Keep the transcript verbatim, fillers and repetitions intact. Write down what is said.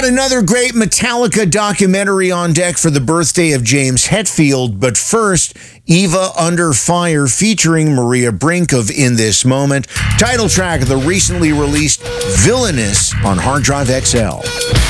got another great Metallica documentary on deck for the birthday of James Hetfield, but first, Eva Under Fire featuring Maria Brink of In This Moment, title track of the recently released Villainous on Hard Drive X L.